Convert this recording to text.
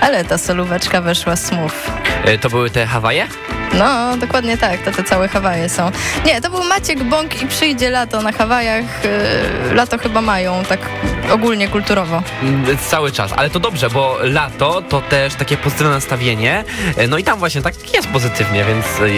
Ale ta solóweczka weszła smooth. To były te Hawaje? No, dokładnie tak, to te całe Hawaje są. Nie, to był Maciek Bąk i Przyjdzie lato na Hawajach. Lato chyba mają, tak ogólnie kulturowo. Cały czas, ale to dobrze, bo lato to też takie pozytywne nastawienie. No i tam właśnie tak jest pozytywnie, więc